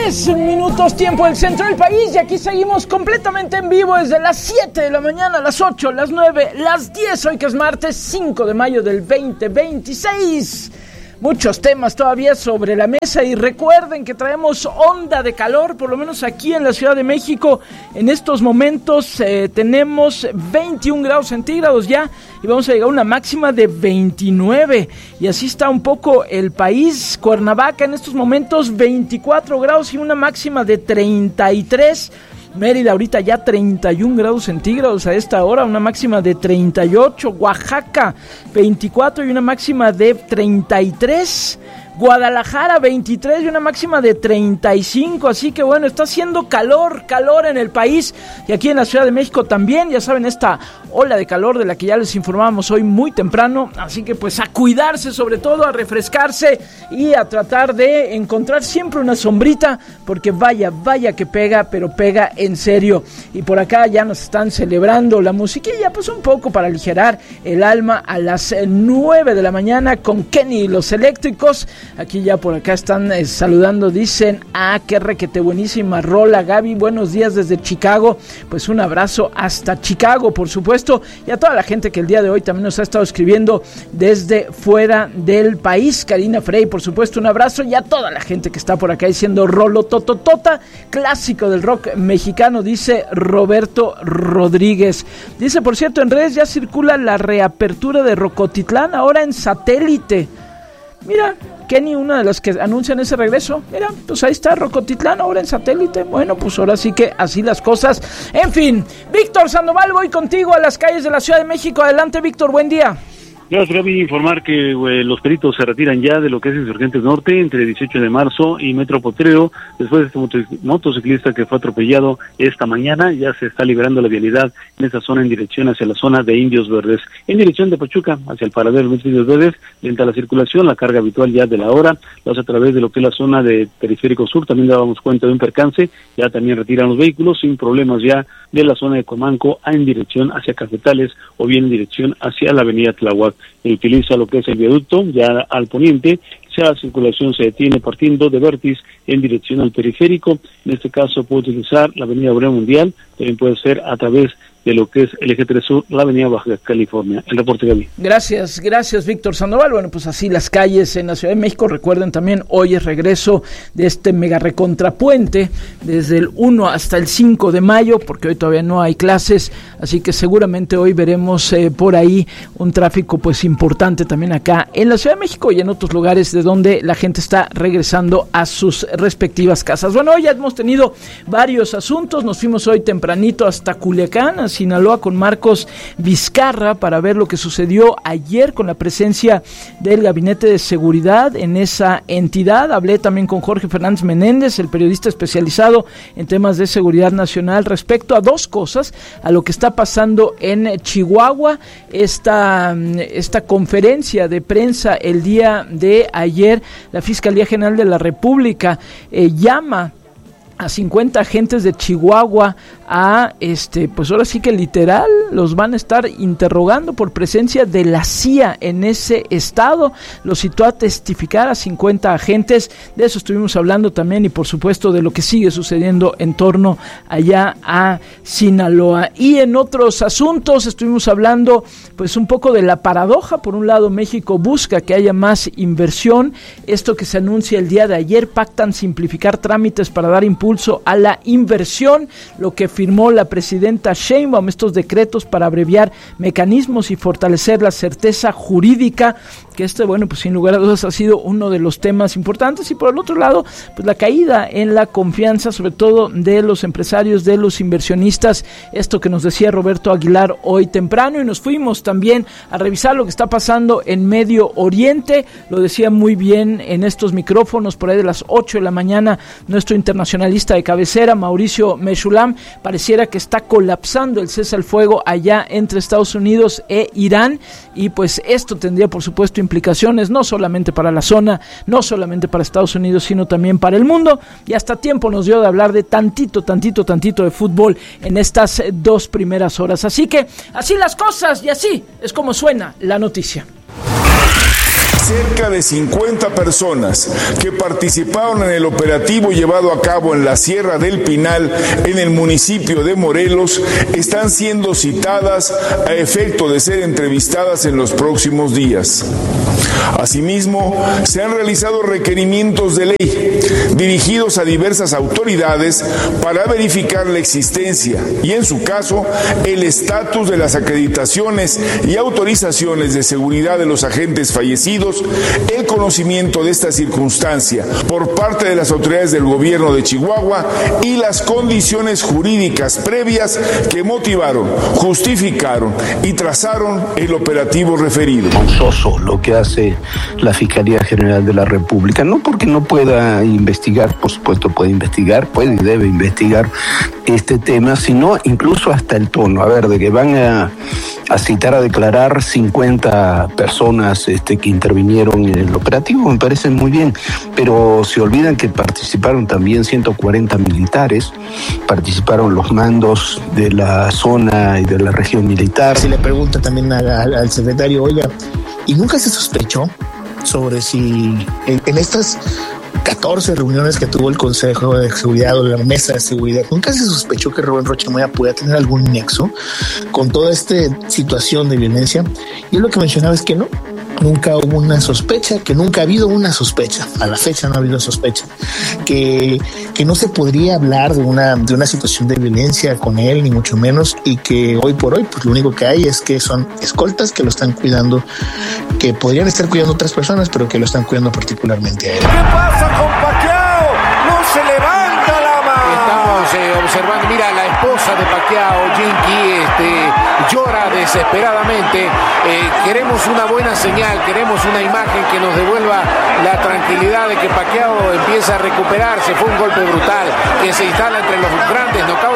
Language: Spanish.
3 tiempo del centro del país, y aquí seguimos completamente en vivo desde las 7 de la mañana, las 8, las 9, las 10, hoy que es martes 5 de mayo del 2026. Muchos temas todavía sobre la mesa, y recuerden que traemos onda de calor, por lo menos aquí en la Ciudad de México. En estos momentos tenemos 21 grados centígrados ya, y vamos a llegar a una máxima de 29, y así está un poco el país. Cuernavaca en estos momentos 24 grados y una máxima de 33. Mérida ahorita ya 31 grados centígrados a esta hora, una máxima de 38. Oaxaca 24 y una máxima de 33. Guadalajara 23 y una máxima de 35, así que bueno, está haciendo calor en el país, y aquí en la Ciudad de México también, ya saben, esta ola de calor de la que ya les informábamos hoy muy temprano, así que pues a cuidarse, sobre todo a refrescarse y a tratar de encontrar siempre una sombrita, porque vaya que pega, pero pega en serio. Y por acá ya nos están celebrando la musiquilla, pues un poco para aligerar el alma, a las 9 de la mañana con Kenny y los Eléctricos. Aquí ya por acá están saludando, dicen, qué requete buenísima rola, Gaby, buenos días desde Chicago. Pues un abrazo hasta Chicago, por supuesto, y a toda la gente que el día de hoy también nos ha estado escribiendo desde fuera del país. Karina Frey, por supuesto, un abrazo, y a toda la gente que está por acá diciendo rolo tototota, clásico del rock mexicano, dice Roberto Rodríguez. Dice, por cierto, en redes ya circula la reapertura de Rocotitlán, ahora en satélite. Mira, Kenny, una de las que anuncian ese regreso. Mira, pues ahí está Rocotitlán ahora en satélite. Bueno, pues ahora sí que así las cosas. En fin, Víctor Sandoval, voy contigo a las calles de la Ciudad de México. Adelante, Víctor, buen día. Gracias, Gaby. Informar que los peritos se retiran ya de lo que es Insurgentes Norte entre 18 de marzo y Metro Potrero, después de este motociclista que fue atropellado esta mañana. Ya se está liberando la vialidad en esa zona en dirección hacia la zona de Indios Verdes. En dirección de Pachuca, hacia el paradero de Indios Verdes, lenta la circulación, la carga habitual ya de la hora, lo hace a través de lo que es la zona de Periférico Sur. También dábamos cuenta de un percance, ya también retiran los vehículos sin problemas ya de la zona de Comanco en dirección hacia Cafetales, o bien en dirección hacia la avenida Tláhuac. Utiliza lo que es el viaducto ya al poniente, la circulación se detiene partiendo de Vértiz en dirección al periférico. En este caso puede utilizar la avenida Obrera Mundial, también puede ser a través de lo que es el eje 3 Sur, la avenida Baja California. El reporte, Gaby. Gracias, Víctor Sandoval. Bueno, pues así las calles en la Ciudad de México. Recuerden también, hoy es regreso de este mega recontrapuente, desde el 1 hasta el 5 de mayo, porque hoy todavía no hay clases, así que seguramente hoy veremos por ahí un tráfico pues importante también acá en la Ciudad de México y en otros lugares de donde la gente está regresando a sus respectivas casas. Bueno, hoy ya hemos tenido varios asuntos. Nos fuimos hoy tempranito hasta Culiacán, a Sinaloa, con Marcos Vizcarra, para ver lo que sucedió ayer con la presencia del Gabinete de Seguridad en esa entidad. Hablé también con Jorge Fernández Menéndez, el periodista especializado en temas de seguridad nacional, respecto a dos cosas: a lo que está pasando en Chihuahua, esta conferencia de prensa el día de ayer. La Fiscalía General de la República llama a 50 agentes de Chihuahua a, pues ahora sí que literal los van a estar interrogando por presencia de la CIA en ese estado. Los citó a testificar a 50 agentes. De eso estuvimos hablando también, y por supuesto de lo que sigue sucediendo en torno allá a Sinaloa. Y en otros asuntos estuvimos hablando pues un poco de la paradoja. Por un lado, México busca que haya más inversión. Esto que se anuncia el día de ayer: pactan simplificar trámites para dar impulso a la inversión, lo que firmó la presidenta Sheinbaum, estos decretos para abreviar mecanismos y fortalecer la certeza jurídica, que bueno, pues sin lugar a dudas ha sido uno de los temas importantes. Y por el otro lado, pues la caída en la confianza, sobre todo de los empresarios, de los inversionistas, esto que nos decía Roberto Aguilar hoy temprano. Y nos fuimos también a revisar lo que está pasando en Medio Oriente. Lo decía muy bien en estos micrófonos por ahí de las 8 de la mañana nuestro internacionalista de cabecera, Mauricio Meshulam. Pareciera que está colapsando el cese al fuego allá entre Estados Unidos e Irán, y pues esto tendría por supuesto implicaciones no solamente para la zona, no solamente para Estados Unidos, sino también para el mundo. Y hasta tiempo nos dio de hablar de tantito de fútbol en estas 2 primeras horas. Así que así las cosas, y así es como suena la noticia. Cerca de 50 personas que participaron en el operativo llevado a cabo en la Sierra del Pinal, en el municipio de Morelos, están siendo citadas a efecto de ser entrevistadas en los próximos días. Asimismo, se han realizado requerimientos de ley dirigidos a diversas autoridades para verificar la existencia y, en su caso, el estatus de las acreditaciones y autorizaciones de seguridad de los agentes fallecidos, el conocimiento de esta circunstancia por parte de las autoridades del gobierno de Chihuahua y las condiciones jurídicas previas que motivaron, justificaron y trazaron el operativo referido. Monstruoso lo que hace la Fiscalía General de la República, no porque no pueda investigar, por supuesto puede investigar, puede y debe investigar este tema, sino incluso hasta el tono, de que van a citar a declarar 50 personas que intervinieron en el operativo, me parece muy bien, pero se olvidan que participaron también 140 militares, participaron los mandos de la zona y de la región militar. Se le pregunta también al secretario, oiga, ¿y nunca se sospechó sobre si en estas 14 reuniones que tuvo el Consejo de Seguridad o la Mesa de Seguridad, nunca se sospechó que Rubén Rocha Moya pudiera tener algún nexo con toda esta situación de violencia? Y lo que mencionaba es que no, nunca hubo una sospecha, que nunca ha habido una sospecha, a la fecha no ha habido sospecha, que no se podría hablar de una situación de violencia con él, ni mucho menos, y que hoy por hoy pues lo único que hay es que son escoltas que lo están cuidando, que podrían estar cuidando otras personas, pero que lo están cuidando particularmente a él. ¿Qué pasa con Pacquiao? ¡No se levanta la mano! Estamos observando, mira, la esposa de Pacquiao, Jinky, llora desesperadamente. Queremos una buena señal, queremos una imagen que nos devuelva la tranquilidad de que Pacquiao empieza a recuperarse. Fue un golpe brutal que se instala entre los grandes knockouts